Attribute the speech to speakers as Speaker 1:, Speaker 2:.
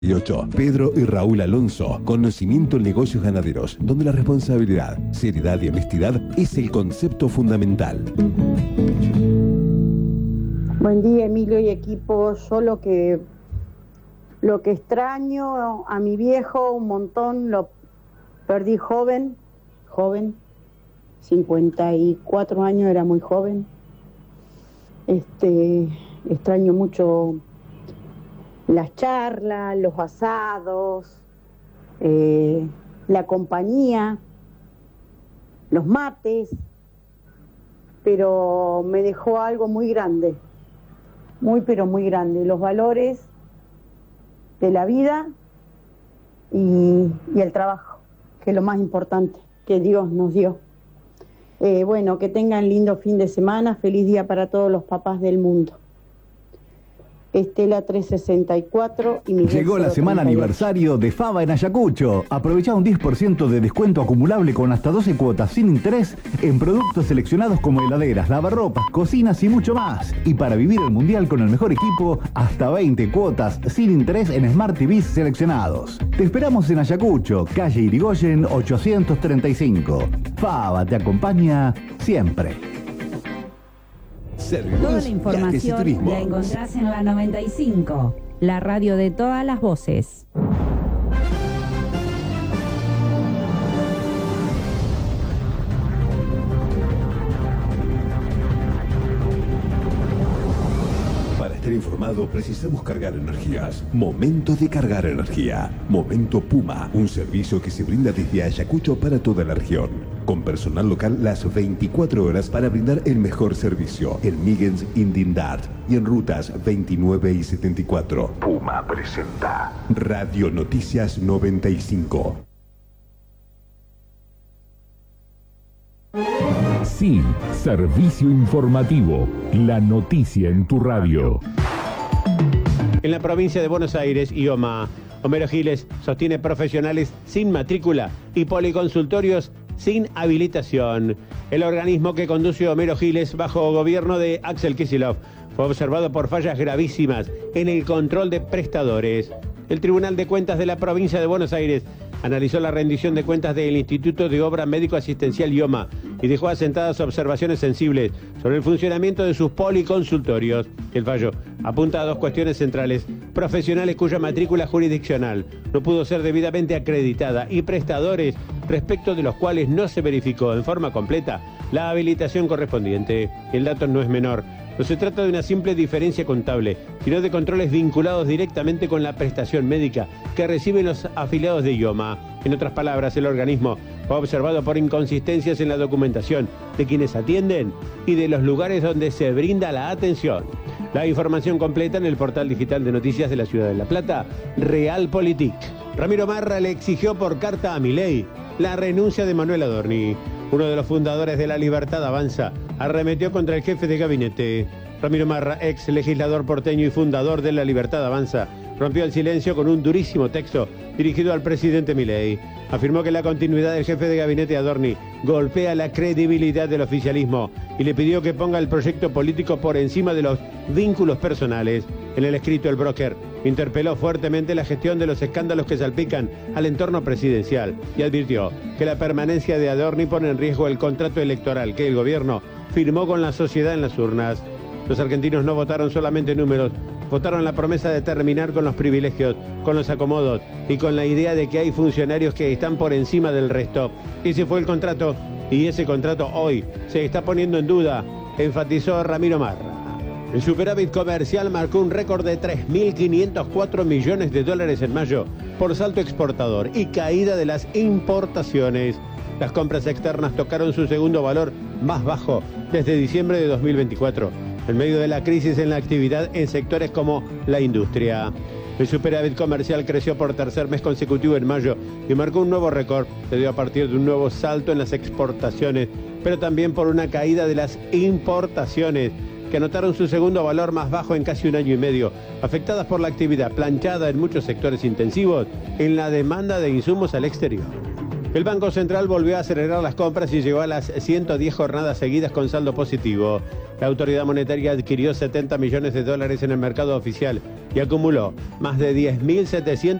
Speaker 1: Pedro y Raúl Alonso, conocimiento en negocios ganaderos, donde la responsabilidad, seriedad y honestidad es el concepto fundamental.
Speaker 2: Buen día, Emilio y equipo. Yo lo que extraño a mi viejo un montón, lo perdí joven, 54 años, era muy joven. Extraño mucho las charlas, los asados, la compañía, los mates, pero me dejó algo muy grande, pero muy grande, los valores de la vida y el trabajo, que es lo más importante que Dios nos dio. Bueno, que tengan lindo fin de semana, feliz día para todos los papás del mundo. Estela 364 y Miguel.
Speaker 3: Llegó la semana aniversario de Fava en Ayacucho. Aprovecha un 10% de descuento acumulable con hasta 12 cuotas sin interés en productos seleccionados como heladeras, lavarropas, cocinas y mucho más. Y para vivir el mundial con el mejor equipo, hasta 20 cuotas sin interés en Smart TVs seleccionados. Te esperamos en Ayacucho, calle Irigoyen 835. Fava te acompaña siempre.
Speaker 4: Toda la información la encontrás en la 95, la radio de todas las voces.
Speaker 1: Para estar informado precisamos cargar energías. Momento de cargar energía. Momento Puma, un servicio que se brinda desde Ayacucho para toda la región. Con personal local las 24 horas para brindar el mejor servicio en Migens Indindart y en rutas 29 y 74. Puma presenta Radio Noticias 95.
Speaker 5: Sí, servicio informativo. La noticia en tu radio.
Speaker 6: En la provincia de Buenos Aires, IOMA, Homero Giles sostiene profesionales sin matrícula y policonsultorios sin habilitación. El organismo que conduce Homero Giles bajo gobierno de Axel Kicillof fue observado por fallas gravísimas en el control de prestadores. El Tribunal de Cuentas de la provincia de Buenos Aires analizó la rendición de cuentas del Instituto de Obra Médico Asistencial IOMA y dejó asentadas observaciones sensibles sobre el funcionamiento de sus policonsultorios. El fallo apunta a dos cuestiones centrales: profesionales cuya matrícula jurisdiccional no pudo ser debidamente acreditada y prestadores respecto de los cuales no se verificó en forma completa la habilitación correspondiente. El dato no es menor. No se trata de una simple diferencia contable, sino de controles vinculados directamente con la prestación médica que reciben los afiliados de IOMA. En otras palabras, el organismo fue observado por inconsistencias en la documentación de quienes atienden y de los lugares donde se brinda la atención. La información completa en el portal digital de noticias de la Ciudad de La Plata, Realpolitik. Ramiro Marra le exigió por carta a Milei la renuncia de Manuel Adorni. Uno de los fundadores de La Libertad Avanza arremetió contra el jefe de gabinete. Ramiro Marra, ex legislador porteño y fundador de La Libertad Avanza, rompió el silencio con un durísimo texto dirigido al presidente Milei. Afirmó que la continuidad del jefe de gabinete Adorni golpea la credibilidad del oficialismo y le pidió que ponga el proyecto político por encima de los vínculos personales. En el escrito, el broker interpeló fuertemente la gestión de los escándalos que salpican al entorno presidencial y advirtió que la permanencia de Adorni pone en riesgo el contrato electoral que el gobierno firmó con la sociedad en las urnas. Los argentinos no votaron solamente números, votaron la promesa de terminar con los privilegios, con los acomodos y con la idea de que hay funcionarios que están por encima del resto. Ese fue el contrato y ese contrato hoy se está poniendo en duda, enfatizó Ramiro Marra. El superávit comercial marcó un récord de 3.504 millones de dólares en mayo por salto exportador y caída de las importaciones. Las compras externas tocaron su segundo valor más bajo desde diciembre de 2024, en medio de la crisis en la actividad en sectores como la industria. El superávit comercial creció por tercer mes consecutivo en mayo y marcó un nuevo récord. Se dio a partir de un nuevo salto en las exportaciones, pero también por una caída de las importaciones, que anotaron su segundo valor más bajo en casi un año y medio, afectadas por la actividad planchada en muchos sectores intensivos en la demanda de insumos al exterior. El Banco Central volvió a acelerar las compras y llegó a las 110 jornadas seguidas con saldo positivo. La autoridad monetaria adquirió 70 millones de dólares en el mercado oficial y acumuló más de 10.700